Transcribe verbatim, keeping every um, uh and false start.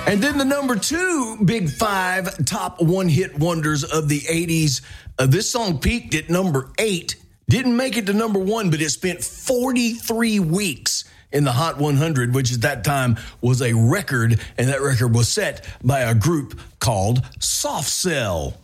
And then the number two Big Five top one-hit wonders of the eighties. Uh, this song peaked at number eight. Didn't make it to number one, but it spent forty-three weeks in the Hot one hundred, which at that time was a record, and that record was set by a group called Soft Cell.